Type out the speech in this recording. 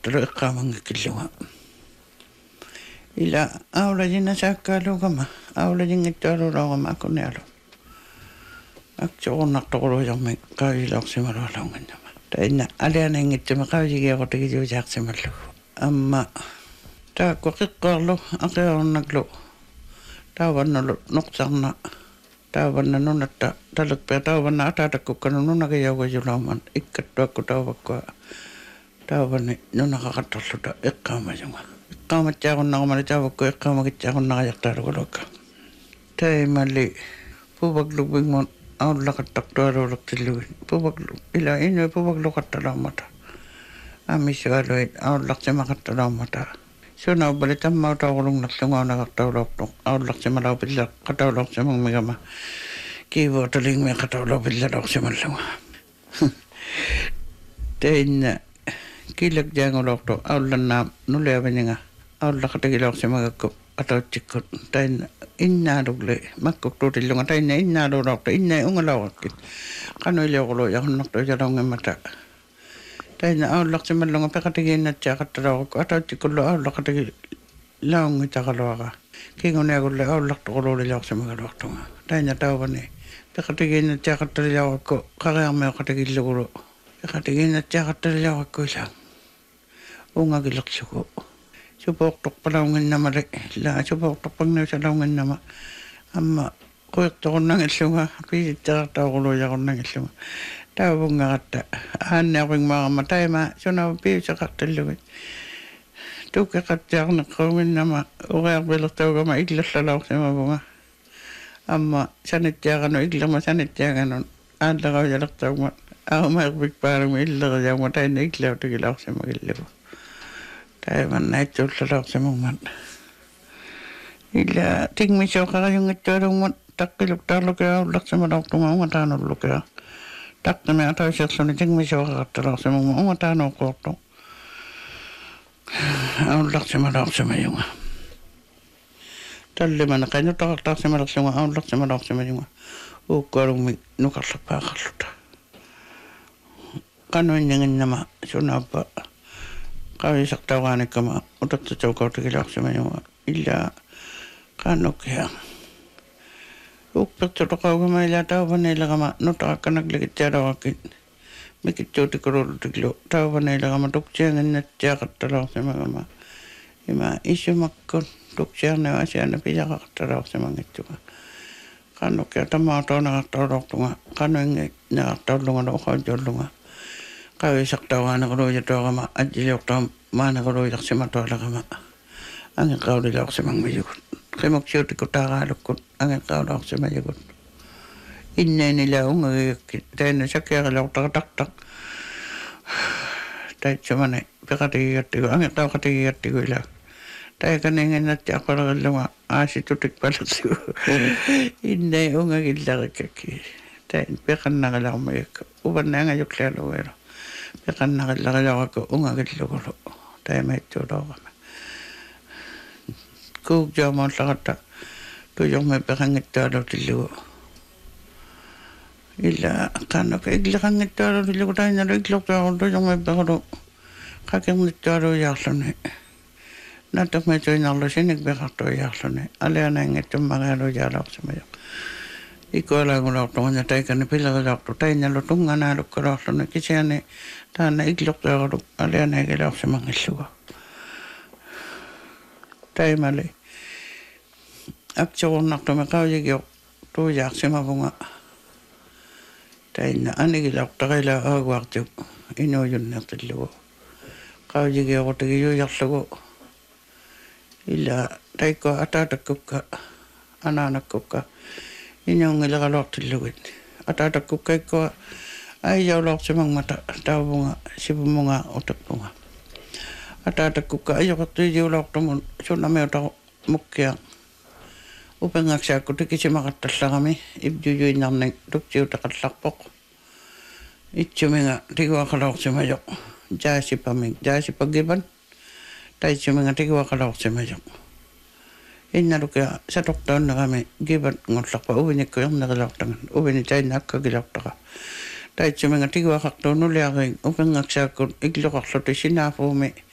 saqartalu iqqaamangikilluga ila aulajina saakkaaluugama aulajingittualuulaugama akunialu aktuornartoqulujarmi qaavilaorsimalualaungannama tainna alianaingittumi qaavigiaqotigijuujaaqsimallugu amma taakku qiqqaarlu aqiornaklu taavannulu nuqsarna taavanna nunatta talukpea taavanna ataatakkukanu nunagayaugajulauman ikkattuakku taavakkua taavanni nunaqaqattarluta iqqaamajunga iqqaamatjaaqunnaqamali taavakku iqqaamakitjaaqunnaqajartaalugalukka taimalli puvaklupingmun aullaqattartualuulaqtillugin puvaklu ila inui puvakluqattalaumata ammissualuit aullaqsimaqattalaumata sunaubali tammautaaqulungnarlungaunaqartaulortuq aullaqsimalaupilla qataulorsimangmigama kiivuutalingmi qataulorpillalorsimallunga tainna kilakjaangulortu aullannaam nuliavaninga aullaqatigilorsimagakku atautsikkut tainna innaalugle makkuktuutillunga tainna innaaluulortu innai ungalauqakkit qanuiliorlu yaqunnertuujalaungimata tainna aullaqsimallunga peqatigiinnatsaaqattalauqakku atautsikkullu aullaqatigi laungitaqaluaqa kinguniagulle aullaqtuquluulilorsimagaluartunga tainna tauvani peqatigiinnatsaaqattalilauqakku qariarmeoqatigillugulu peqatigiinnatsaaqattalilauqakku ilang ungagilersugu supoortorpalaunginnamali la supoortorpagniusalaunginnama amma quiqtoqunnangilluga piisittaqartauquluujaqornangilluga taavungaqatta aanniaqpingmaaqamma taima sunava piusaqartallugit tukkeqattiaqneqqauginnama uqiarpilertaugama illallalauqsimavunga amma sanittiaqanu illerma sanittianganun aallaqaujalertaugma aarumaerpikpaalugma illerijaugma tainna illautigilauqsimagillugu taiman naitsuullalauqsimungman illa tingmisoqarajungittualungmat taqqiluktaarlukea ullaqsimalauqtunga ungataanullukia taqqime atauserluni tingmisoqaqartalauqsimungma ungataanuuqquortu aullaqsimalauqsimayunga tallimana qainutaqartaarsimalerlunga aullaqsimalauqsimayunga uukkualungmi nuqarlappaaqarluta qanuinninginnama sunaappa qavisaqtauqaanikkama utatsatauqautigilaaqsimayunga illa qaannukia ukpertutoqaugama ila tauvaniilaqama nutaqaqqanakligittialauqakkit mikittuutikurulutiklu tauvaniilaqama tuksianginnatsiaqartalauqsimagama ima isumakkun tuksiarneu asiana pijaqaqartalauqsimangittuga qaannukia tammautaunaqartaulortunga qanuingi naqartaulungala uqaujullunga qavisaqtauqaaniquluujatuaqama ajiliortaam maaniquluujaqsimatualaqama angiqaulilauqsimangmiyugut qimuksiutikutaaqaalukkut angiqaulauqsimayugut innainila ungagigakkit tainna sakkiaqilortaqataqtaq taitsumani peqatigigattigu angiqauqatigigattigu ila taikaninginnatti aqalaqillunga aasitutikpalertigu innai ungagillarikkakki tain peqannaqilaqmayakka uvanna angajuklialuguero peqannaqillaqilaqakku ungagillugulu taimaittuulooqama kuukjaamollaqatta tujorme peqangittualutilugu illa qaannuka igliqangittualutilugu tainnalu iglortuaqul tujorme pequlu qakernittualuijaarluni natukmetuinarlu sinik peqartuijaarluni alianaingittummaqaluijaalaorsimajoq ikualaangulortunga taikani pilerilaortu tainnalu tunganaalukkalorluni kisiani taanna iglortuaqulu alianaigilaorsimangillugu taimali aktiornartumi qaujigioq tuujaaqsimavunga tainna anigilaortaqila aaguartuk inuujunnertillugu qaujigioqutigijuujarlugu illa taikko ataatakkukka anaanakkukka inuungileqaluartillugit ataatakkukka ikkua aijaulorsimangmata taavunga sipumunga utakpunga ataatakukka ajoqartuijiulortumun sunamiutaqu mukkia upengaksaakku tikisimaqattallaqami ipjujuinnarning tuksiutaqallarpoq itsuminga tiguaqalorsimajoq jaasipagipan taitsuminga tiguaqalorsimajoq innalukia satortaunnerami gipat ngollarpa uvinikkuyornerilortangan uvini tainna akkagilortaqa taitsuminga tiguaqartuunuliaring upengaksaakku igloqarluti sinaapuumi